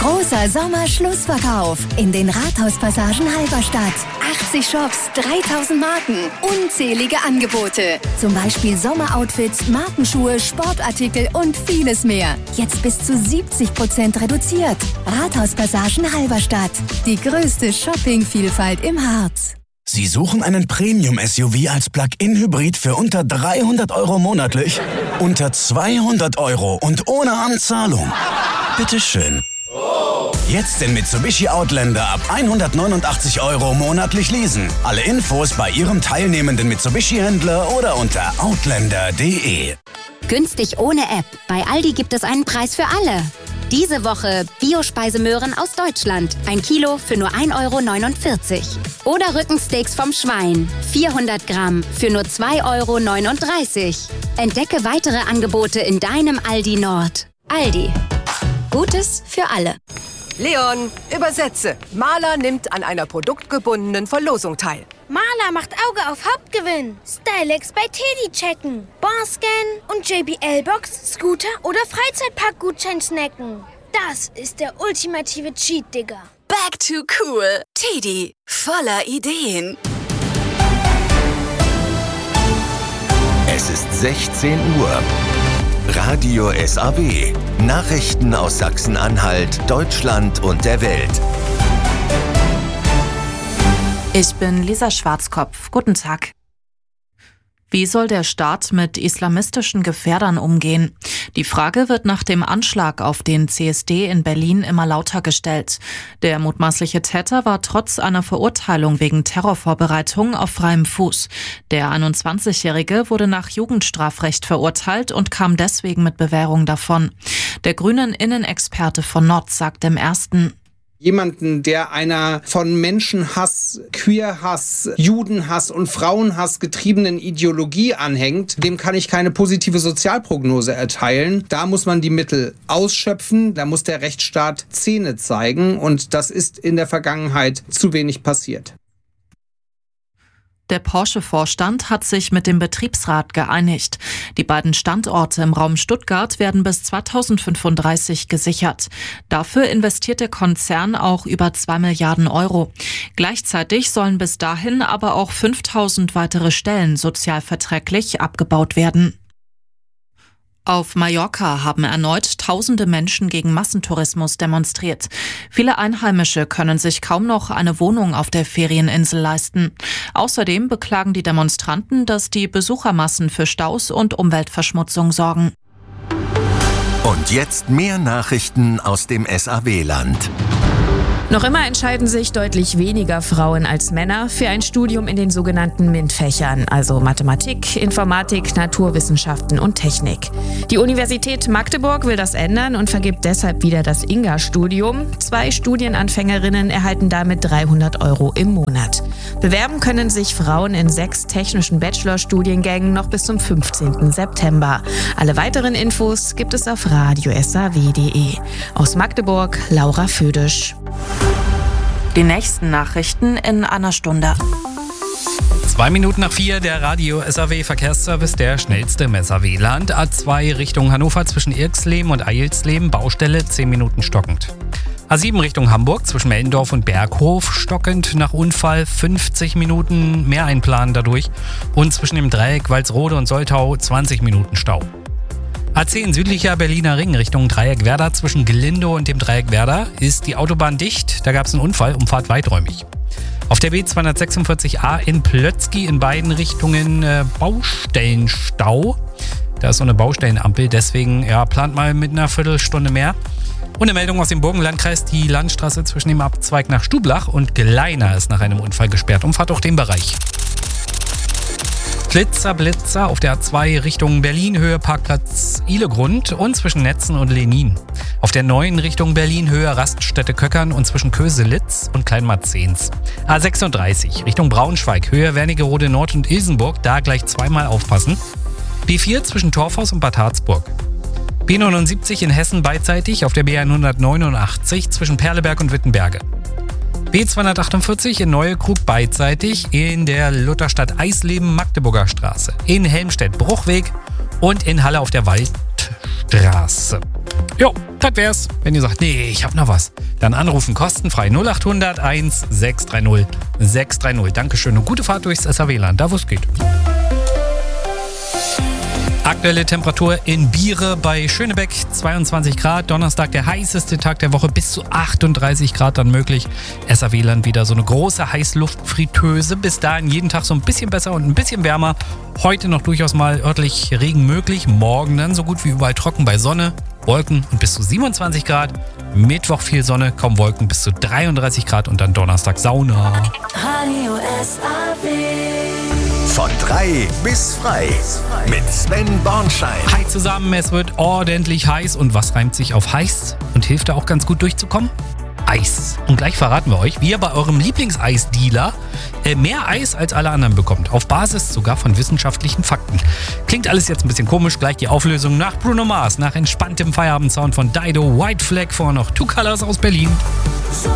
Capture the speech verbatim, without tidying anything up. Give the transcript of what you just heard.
Großer Sommerschlussverkauf in den Rathauspassagen Halberstadt. achtzig Shops, dreitausend Marken, unzählige Angebote. Zum Beispiel Sommeroutfits, Markenschuhe, Sportartikel und vieles mehr. Jetzt bis zu siebzig Prozent reduziert. Rathauspassagen Halberstadt. Die größte Shoppingvielfalt im Harz. Sie suchen einen Premium-S U V als Plug-in-Hybrid für unter dreihundert Euro monatlich? Unter zweihundert Euro und ohne Anzahlung? Bitteschön. Jetzt den Mitsubishi Outlander ab hundertneunundachtzig Euro monatlich leasen. Alle Infos bei Ihrem teilnehmenden Mitsubishi-Händler oder unter outlander punkt de. Günstig ohne App. Bei Aldi gibt es einen Preis für alle. Diese Woche Biospeisemöhren aus Deutschland. Ein Kilo für nur ein Euro neunundvierzig. Oder Rückensteaks vom Schwein. vierhundert Gramm für nur zwei Euro neununddreißig. Entdecke weitere Angebote in deinem Aldi Nord. Aldi. Gutes für alle. Leon, übersetze. Maler nimmt an einer produktgebundenen Verlosung teil. Maler macht Auge auf Hauptgewinn. Stylex bei Teddy checken. Barscan und J B L-Box, Scooter oder Freizeitpark-Gutschein snacken. Das ist der ultimative Cheat, Digga. Back to cool. Teddy, voller Ideen. Es ist sechzehn Uhr. Radio S A W. Nachrichten aus Sachsen-Anhalt, Deutschland und der Welt. Ich bin Lisa Schwarzkopf. Guten Tag. Wie soll der Staat mit islamistischen Gefährdern umgehen? Die Frage wird nach dem Anschlag auf den C S D in Berlin immer lauter gestellt. Der mutmaßliche Täter war trotz einer Verurteilung wegen Terrorvorbereitung auf freiem Fuß. Der einundzwanzigjährige wurde nach Jugendstrafrecht verurteilt und kam deswegen mit Bewährung davon. Der grünen Innenexperte von Nord sagt im Ersten: Jemanden, der einer von Menschenhass, Queerhass, Judenhass und Frauenhass getriebenen Ideologie anhängt, dem kann ich keine positive Sozialprognose erteilen. Da muss man die Mittel ausschöpfen, da muss der Rechtsstaat Zähne zeigen und das ist in der Vergangenheit zu wenig passiert. Der Porsche-Vorstand hat sich mit dem Betriebsrat geeinigt. Die beiden Standorte im Raum Stuttgart werden bis zweitausendfünfunddreißig gesichert. Dafür investiert der Konzern auch über zwei Milliarden Euro. Gleichzeitig sollen bis dahin aber auch fünftausend weitere Stellen sozialverträglich abgebaut werden. Auf Mallorca haben erneut tausende Menschen gegen Massentourismus demonstriert. Viele Einheimische können sich kaum noch eine Wohnung auf der Ferieninsel leisten. Außerdem beklagen die Demonstranten, dass die Besuchermassen für Staus und Umweltverschmutzung sorgen. Und jetzt mehr Nachrichten aus dem S A W-Land. Noch immer entscheiden sich deutlich weniger Frauen als Männer für ein Studium in den sogenannten MINT-Fächern, also Mathematik, Informatik, Naturwissenschaften und Technik. Die Universität Magdeburg will das ändern und vergibt deshalb wieder das Inga-Studium. Zwei Studienanfängerinnen erhalten damit dreihundert Euro im Monat. Bewerben können sich Frauen in sechs technischen Bachelorstudiengängen noch bis zum fünfzehnten September. Alle weiteren Infos gibt es auf radio s a w punkt de. Aus Magdeburg, Laura Födisch. Die nächsten Nachrichten in einer Stunde. Zwei Minuten nach vier, der Radio S A W Verkehrsservice, der schnellste im S A W-Land. A zwei Richtung Hannover zwischen Irxleben und Eilsleben, Baustelle zehn Minuten stockend. A sieben Richtung Hamburg zwischen Mellendorf und Berghof, stockend nach Unfall, fünfzig Minuten mehr einplanen dadurch. Und zwischen dem Dreieck Walsrode und Soltau zwanzig Minuten Stau. A zehn südlicher Berliner Ring Richtung Dreieck Werder zwischen Glinde und dem Dreieck Werder ist die Autobahn dicht. Da gab es einen Unfall, Umfahrt weiträumig. Auf der B zweihundertsechsundvierzig A in Plötzky in beiden Richtungen äh, Baustellenstau. Da ist so eine Baustellenampel, deswegen ja, plant mal mit einer Viertelstunde mehr. Und eine Meldung aus dem Burgenlandkreis, die Landstraße zwischen dem Abzweig nach Stublach und Gleiner ist nach einem Unfall gesperrt. Umfahrt auch den Bereich. Blitzer, Blitzer auf der A zwei Richtung Berlin, Höhe Parkplatz Ihlegrund und zwischen Netzen und Lenin. Auf der neuen Richtung Berlin, Höhe Raststätte Köckern und zwischen Köselitz und Kleinmarzens. A sechsunddreißig Richtung Braunschweig, Höhe Wernigerode Nord und Ilsenburg, da gleich zweimal aufpassen. B vier zwischen Torfhaus und Bad Harzburg. B neunundsiebzig in Hessen beidseitig auf der B hundertneunundachtzig zwischen Perleberg und Wittenberge. B zweihundertachtundvierzig in Neuekrug beidseitig in der Lutherstadt Eisleben Magdeburger Straße. In Helmstedt Bruchweg und in Halle auf der Wald Waldstraße. Jo, das wär's. Wenn ihr sagt, nee, ich hab noch was, dann anrufen kostenfrei null acht hundert eins sechs drei null sechs drei null. Dankeschön und gute Fahrt durchs S A W-Land, da wo es geht. Aktuelle Temperatur in Biere bei Schönebeck zweiundzwanzig Grad. Donnerstag der heißeste Tag der Woche, bis zu achtunddreißig Grad dann möglich. S A W-Land wieder so eine große Heißluftfritteuse. Bis dahin jeden Tag so ein bisschen besser und ein bisschen wärmer. Heute noch durchaus mal örtlich Regen möglich. Morgen dann so gut wie überall trocken bei Sonne, Wolken und bis zu siebenundzwanzig Grad. Mittwoch viel Sonne, kaum Wolken, bis zu dreiunddreißig Grad und dann Donnerstag Sauna. Radio S A W. Von drei bis frei mit Sven Bornschein. Hi zusammen, es wird ordentlich heiß. Und was reimt sich auf heiß und hilft da auch ganz gut durchzukommen? Eis. Und gleich verraten wir euch, wie ihr bei eurem Lieblingseisdealer äh, mehr Eis als alle anderen bekommt. Auf Basis sogar von wissenschaftlichen Fakten. Klingt alles jetzt ein bisschen komisch. Gleich die Auflösung nach Bruno Mars, nach entspanntem Feierabendsound von Dido, White Flag, vor noch Two Colors aus Berlin.